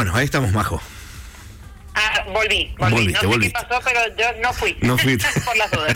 Bueno, ahí estamos, Majo. Volví. Volviste. Qué pasó, pero yo no fui. No fui. Por las dudas.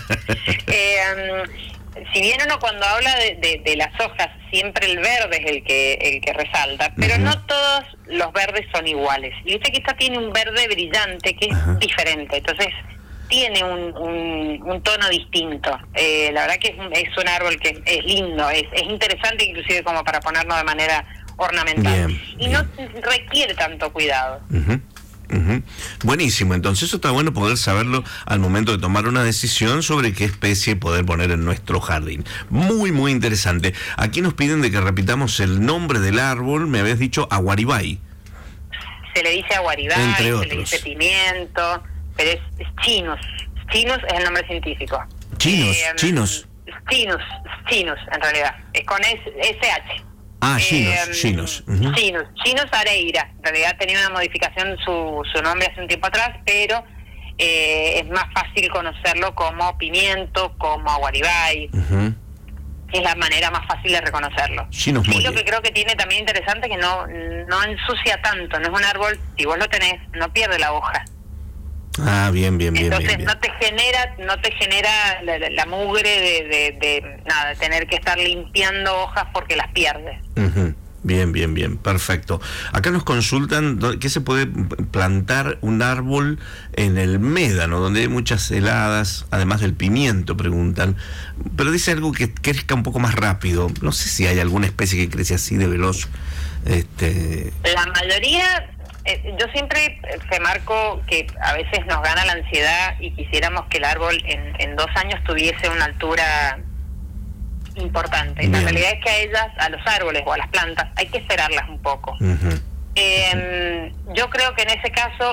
Si bien uno cuando habla de las hojas, siempre el verde es el que resalta, pero no todos los verdes son iguales. Y viste que esta tiene un verde brillante que es diferente, entonces tiene un tono distinto. La verdad que es un árbol que es lindo, es interesante inclusive como para ponerlo de manera ornamental. Bien. No requiere tanto cuidado. Buenísimo, entonces eso está bueno poder saberlo al momento de tomar una decisión sobre qué especie poder poner en nuestro jardín. Muy, muy interesante. Aquí nos piden de que repitamos el nombre del árbol, me habías dicho aguaribay. Se le dice aguaribay, entre otros. Se le dice pimiento, pero es chinus. Chinus es el nombre científico. Chinos en realidad, es con SH. Chinos. Chinos Areira. En realidad tenía una modificación su nombre hace un tiempo atrás, pero es más fácil conocerlo como pimiento, como aguaribay. Es la manera más fácil de reconocerlo. Y lo que creo que tiene también interesante es que no ensucia tanto, no es un árbol, si vos lo tenés, no pierde la hoja. Bien. Entonces no te genera la mugre de tener que estar limpiando hojas porque las pierdes. Bien, perfecto. Acá nos consultan que se puede plantar un árbol en el médano, donde hay muchas heladas, además del pimiento, preguntan. Pero dice algo que crezca un poco más rápido. No sé si hay alguna especie que crece así de veloz. La mayoría... yo siempre remarco que a veces nos gana la ansiedad y quisiéramos que el árbol en 2 años tuviese una altura importante. Bien. La realidad es que a los árboles o a las plantas hay que esperarlas un poco. Yo creo que en ese caso